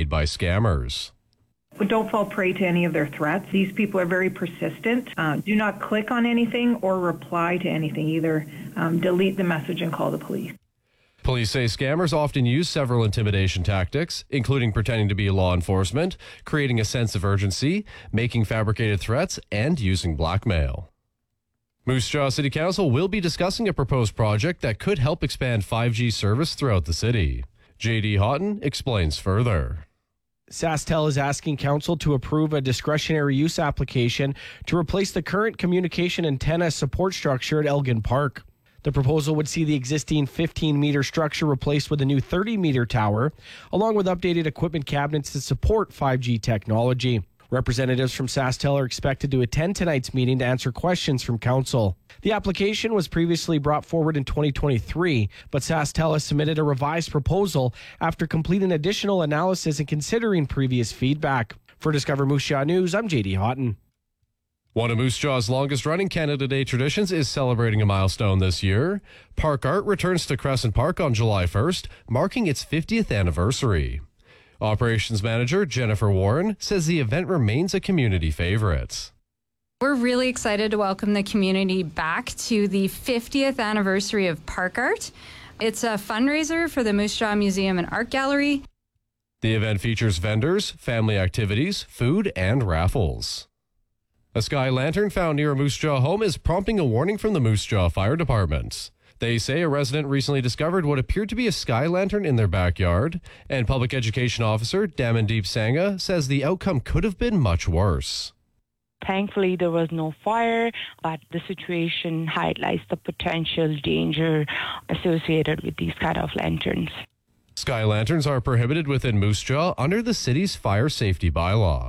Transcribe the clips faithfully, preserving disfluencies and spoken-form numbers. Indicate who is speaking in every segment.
Speaker 1: made by scammers.
Speaker 2: But don't fall prey to any of their threats. These people are very persistent. Uh, do not click on anything or reply to anything. Either um, delete the message and call the police.
Speaker 1: Police say scammers often use several intimidation tactics, including pretending to be law enforcement, creating a sense of urgency, making fabricated threats, and using blackmail. Moose Jaw City Council will be discussing a proposed project that could help expand five G service throughout the city. J D Houghton explains further.
Speaker 3: SaskTel is asking Council to approve a discretionary use application to replace the current communication antenna support structure at Elgin Park. The proposal would see the existing fifteen-meter structure replaced with a new thirty-meter tower, along with updated equipment cabinets to support five G technology. Representatives from SaskTel are expected to attend tonight's meeting to answer questions from Council. The application was previously brought forward in twenty twenty-three, but SaskTel has submitted a revised proposal after completing additional analysis and considering previous feedback. For Discover Moose Jaw News, I'm J D Houghton.
Speaker 1: One of Moose Jaw's longest-running Canada Day traditions is celebrating a milestone this year. Park Art returns to Crescent Park on July first, marking its fiftieth anniversary. Operations Manager Jennifer Warren says the event remains a community favorite.
Speaker 4: We're really excited to welcome the community back to the fiftieth anniversary of Park Art. It's a fundraiser for the Moose Jaw Museum and Art Gallery.
Speaker 1: The event features vendors, family activities, food, and raffles. A sky lantern found near a Moose Jaw home is prompting a warning from the Moose Jaw Fire Department. They say a resident recently discovered what appeared to be a sky lantern in their backyard, and Public Education Officer Damandeep Sangha says the outcome could have been much worse.
Speaker 5: Thankfully, there was no fire, but the situation highlights the potential danger associated with these kind of lanterns.
Speaker 1: Sky lanterns are prohibited within Moose Jaw under the city's fire safety bylaw.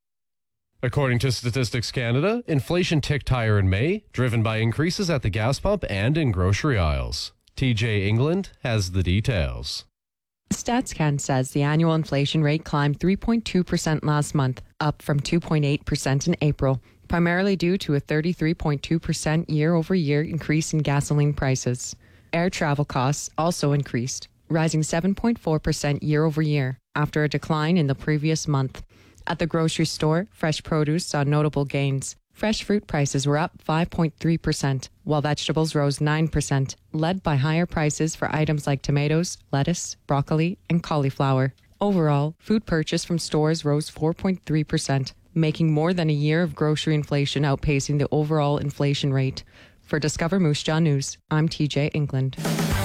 Speaker 1: According to Statistics Canada, inflation ticked higher in May, driven by increases at the gas pump and in grocery aisles. T J England has the details.
Speaker 6: StatsCan says the annual inflation rate climbed three point two percent last month, up from two point eight percent in April, primarily due to a thirty-three point two percent year-over-year increase in gasoline prices. Air travel costs also increased, rising seven point four percent year-over-year, after a decline in the previous month. At the grocery store, fresh produce saw notable gains. Fresh fruit prices were up five point three percent, while vegetables rose nine percent, led by higher prices for items like tomatoes, lettuce, broccoli, and cauliflower. Overall, food purchase from stores rose four point three percent, making more than a year of grocery inflation outpacing the overall inflation rate. For Discover Moose Jaw News, I'm T J England.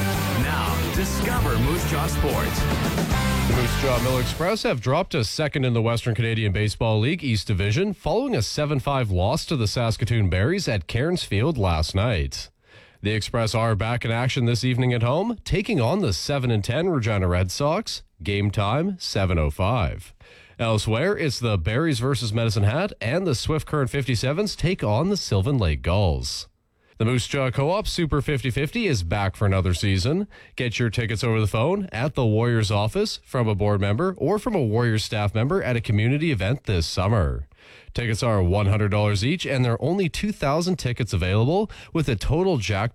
Speaker 7: Now, Discover Moose Jaw Sports.
Speaker 1: The Moose Jaw Mill Express have dropped to second in the Western Canadian Baseball League East Division following a seven five loss to the Saskatoon Berries at Cairns Field last night. The Express are back in action this evening at home, taking on the seven and ten Regina Red Sox. Game time, seven oh five. Elsewhere, it's the Berries versus Medicine Hat, and the Swift Current fifty-sevens take on the Sylvan Lake Gulls. The Moose Jaw Co-op Super fifty fifty is back for another season. Get your tickets over the phone, at the Warriors office, from a board member, or from a Warriors staff member at a community event this summer. Tickets are one hundred dollars each, and there are only two thousand tickets available, with a total jackpot